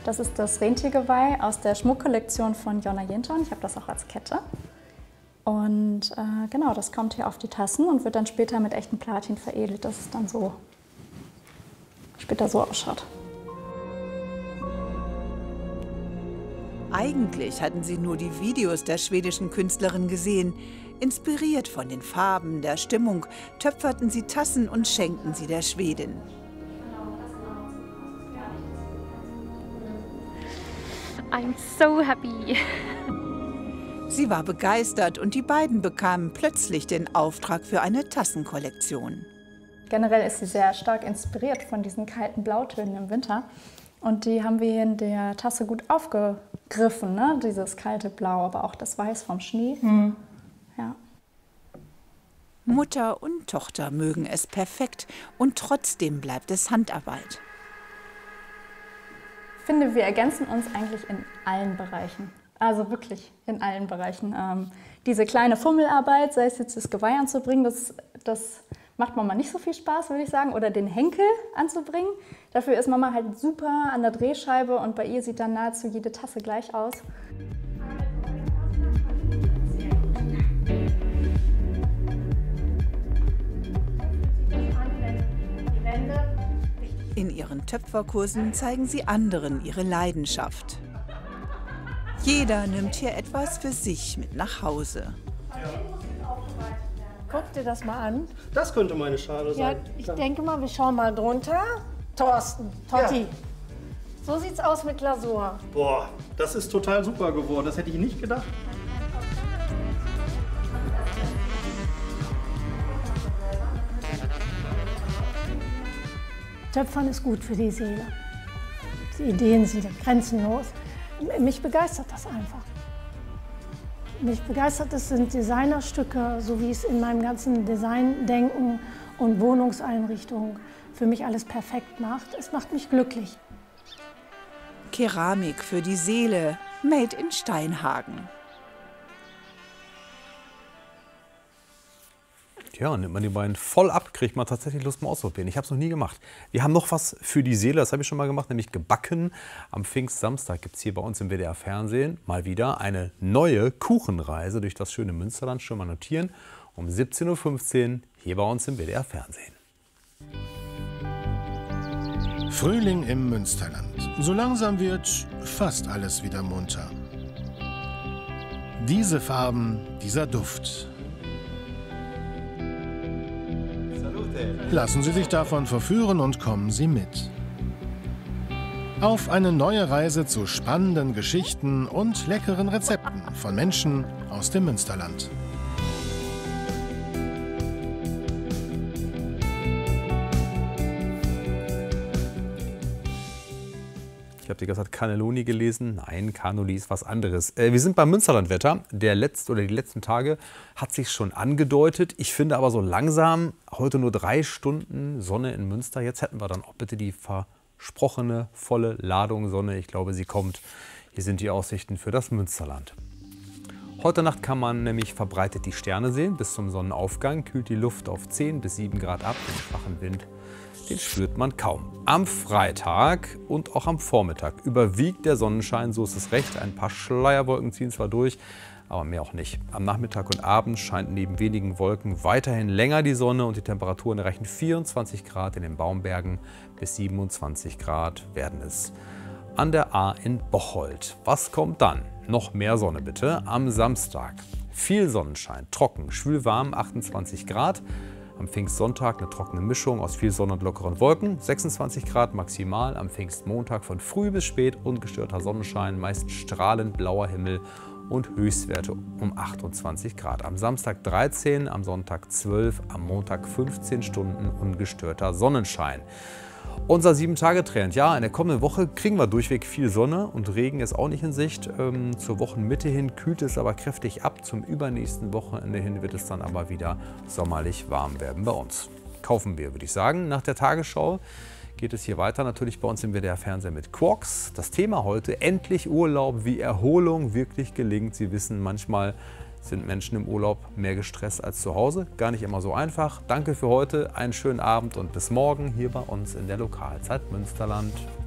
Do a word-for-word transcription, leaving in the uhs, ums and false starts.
Das ist das Rentiergeweih aus der Schmuckkollektion von Jonna Jenton. Ich habe das auch als Kette. Und äh, genau, das kommt hier auf die Tassen und wird dann später mit echtem Platin veredelt, dass es dann so später so ausschaut. Eigentlich hatten sie nur die Videos der schwedischen Künstlerin gesehen. Inspiriert von den Farben, der Stimmung, töpferten sie Tassen und schenkten sie der Schwedin. I'm so happy. Sie war begeistert und die beiden bekamen plötzlich den Auftrag für eine Tassenkollektion. Generell ist sie sehr stark inspiriert von diesen kalten Blautönen im Winter. Und die haben wir hier in der Tasse gut aufgegriffen, ne? Dieses kalte Blau, aber auch das Weiß vom Schnee. Mhm. Ja. Mutter und Tochter mögen es perfekt und trotzdem bleibt es Handarbeit. Ich finde, wir ergänzen uns eigentlich in allen Bereichen. Also wirklich in allen Bereichen. Ähm, diese kleine Fummelarbeit, sei es jetzt das Geweih anzubringen, das, das macht Mama nicht so viel Spaß, würde ich sagen. Oder den Henkel anzubringen. Dafür ist Mama halt super an der Drehscheibe und bei ihr sieht dann nahezu jede Tasse gleich aus. In ihren Töpferkursen zeigen sie anderen ihre Leidenschaft. Jeder nimmt hier etwas für sich mit nach Hause. Guck dir das mal an. Das könnte meine Schale sein. Ja, ich denke mal, wir schauen mal drunter. Thorsten, Totti. Ja. So sieht's aus mit Glasur. Boah, das ist total super geworden. Das hätte ich nicht gedacht. Töpfern ist gut für die Seele. Die Ideen sind ja grenzenlos. Mich begeistert das einfach. Mich begeistert es sind Designerstücke, so wie es in meinem ganzen Designdenken und Wohnungseinrichtung für mich alles perfekt macht. Es macht mich glücklich. Keramik für die Seele, made in Steinhagen. Ja, nimmt man die beiden voll ab, kriegt man tatsächlich Lust mal auszuprobieren. Ich habe es noch nie gemacht. Wir haben noch was für die Seele, das habe ich schon mal gemacht, nämlich gebacken. Am Pfingstsamstag gibt es hier bei uns im W D R Fernsehen mal wieder eine neue Kuchenreise durch das schöne Münsterland. Schon mal notieren, um siebzehn Uhr fünfzehn hier bei uns im W D R Fernsehen. Frühling im Münsterland. So langsam wird fast alles wieder munter. Diese Farben, dieser Duft. Lassen Sie sich davon verführen und kommen Sie mit. Auf eine neue Reise zu spannenden Geschichten und leckeren Rezepten von Menschen aus dem Münsterland. Ich habe die ganze Zeit Cannelloni gelesen. Nein, Cannoli ist was anderes. Äh, wir sind beim Münsterlandwetter. Der letzte oder die letzten Tage hat sich schon angedeutet. Ich finde aber so langsam, heute nur drei Stunden Sonne in Münster. Jetzt hätten wir dann auch bitte die versprochene volle Ladung Sonne. Ich glaube, sie kommt. Hier sind die Aussichten für das Münsterland. Heute Nacht kann man nämlich verbreitet die Sterne sehen. Bis zum Sonnenaufgang kühlt die Luft auf zehn bis sieben Grad ab. Den schwachen Wind, den spürt man kaum. Am Freitag und auch am Vormittag überwiegt der Sonnenschein, so ist es recht. Ein paar Schleierwolken ziehen zwar durch, aber mehr auch nicht. Am Nachmittag und Abend scheint neben wenigen Wolken weiterhin länger die Sonne und die Temperaturen erreichen vierundzwanzig Grad in den Baumbergen bis siebenundzwanzig Grad werden es an der Ahr in Bocholt. Was kommt dann? Noch mehr Sonne bitte. Am Samstag viel Sonnenschein, trocken, schwül warm, achtundzwanzig Grad. Am Pfingstsonntag eine trockene Mischung aus viel Sonne und lockeren Wolken, sechsundzwanzig Grad maximal. Am Pfingstmontag von früh bis spät ungestörter Sonnenschein, meist strahlend blauer Himmel und Höchstwerte um achtundzwanzig Grad. Am Samstag dreizehn, am Sonntag zwölf, am Montag fünfzehn Stunden ungestörter Sonnenschein. Unser sieben Tage Trend. Ja, in der kommenden Woche kriegen wir durchweg viel Sonne und Regen ist auch nicht in Sicht. Ähm, zur Wochenmitte hin kühlt es aber kräftig ab. Zum übernächsten Wochenende hin wird es dann aber wieder sommerlich warm werden bei uns. Kaufen wir, würde ich sagen. Nach der Tagesschau geht es hier weiter, natürlich bei uns im W D R Fernsehen mit Quarks. Das Thema heute, endlich Urlaub, wie Erholung wirklich gelingt. Sie wissen, manchmal sind Menschen im Urlaub mehr gestresst als zu Hause. Gar nicht immer so einfach. Danke für heute, einen schönen Abend und bis morgen hier bei uns in der Lokalzeit Münsterland.